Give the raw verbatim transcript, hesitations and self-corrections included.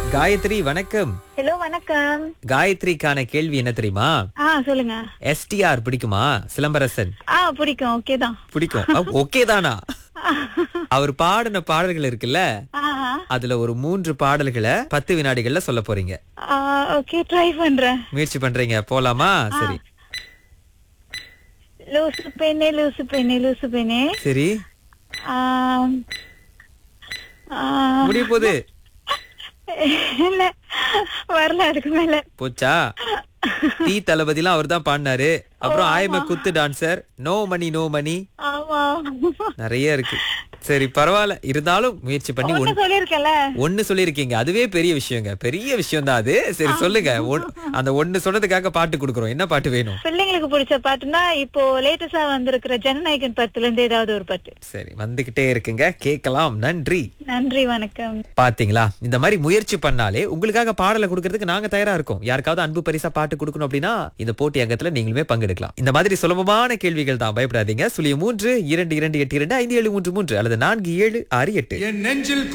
காயத்ரி வணக்கம். ஹலோ வணக்கம். காயத்ரிக்கான கேள்வி என்ன தெரியுமா? ஆ சொல்லுங்க. எஸ்டிஆர் பிடிக்குமா? சிலம்பரசன் ஆ பிடிக்கும். ஓகே தான். பிடிக்கும். ஓகே தானா? அவர் பாடின பாடல்கள் இருக்குல்ல, ஆஹா. அதுல ஒரு மூன்று பாடல்களை பத்து வினாடிகள்ல சொல்ல போறீங்க. ஆ ஓகே ட்ரை பண்றேன். முயற்சி பண்றீங்க? போலாமா? சரி லூசு பெண்ணே லூசு பெண்ணே லூசு பெண்ணே. சரி, ஆம். ஆ, முடிய போகுது. இல்ல வரல அதுக்கு மேல. போச்சா? டீ தளபதிலாம் அவர் தான் பாடினாரு. அப்புறம் ஆயம குத்து dancer, no money no money, ஆமா நிறைய இருக்கு. சரி பரவாயில்ல, இருந்தாலும் முயற்சி பண்ணி ஒண்ணு ஒண்ணு சொல்லிருக்கல. ஒண்ணு சொல்லிருக்கீங்க. அதுவே பெரிய விஷயங்க, பெரிய விஷயம் தான் அது. சரி சொல்லுங்க. ஒன்- அந்த ஒண்ணு சொன்னதுக்காக பாட்டு கொடுக்குறோம். என்ன பாட்டு வேணும்? பிள்ளைங்களுக்கு பிடிச்ச பாட்டுன்னா இப்போ லேட்டஸ்டா வந்திருக்கிற ஜனநாயகன் படத்துல இருந்து ஏதாவது ஒரு பாட்டு. சரி வந்துகிட்டே இருக்குங்க, கேட்கலாம். நன்றி. நன்றி வணக்கம். பாத்தீங்களா, இந்த மாதிரி முயற்சி பண்ணாலே உங்களுக்காக பாடலை கொடுக்கறதுக்கு நாங்க தயாரா இருக்கோம். யாருக்காவது அன்பு பரிசா பாட்டு கொடுக்கணும் அப்படின்னா இந்த போட்டி அங்கத்துல நீங்களுமே பங்கெடுக்கலாம். இந்த மாதிரி சுலபமான கேள்விகள் தான், பயப்படாதீங்க. சுழிய மூன்று இரண்டு இரண்டு எட்டு இரண்டு ஐந்து ஏழு மூன்று மூன்று அல்லது நான்கு ஏழு ஆறு எட்டு. என் நெஞ்சில்